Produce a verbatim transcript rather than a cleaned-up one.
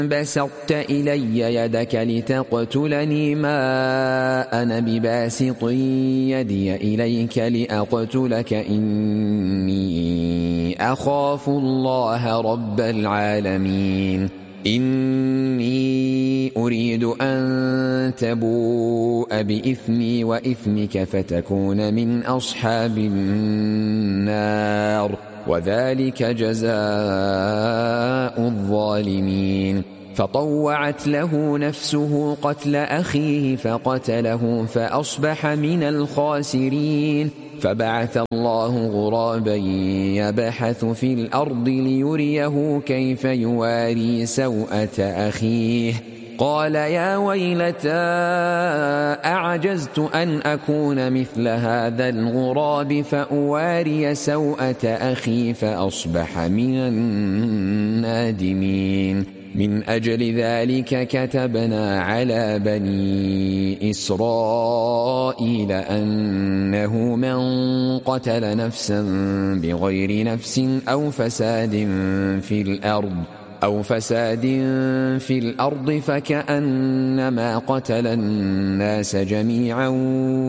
بسطت إلي يدك لتقتلني ما أنا بباسط يدي إليك لأقتلك إني أخاف الله رب العالمين إني أريد أن تبوء بإثمي وإثمك فتكون من أصحاب النار وذلك جزاء الظالمين فطوعت له نفسه قتل أخيه فقتله فأصبح من الخاسرين فبعث الله غرابا يبحث في الأرض ليريه كيف يواري سوءة أخيه قال يا ويلتى أعجزت أن أكون مثل هذا الغراب فأواري سوءة أخي فأصبح من النادمين من أجل ذلك كتبنا على بني إسرائيل أنه من قتل نفسا بغير نفس أو فساد في الأرض أو فساد في الأرض فكأنما قتل الناس جميعا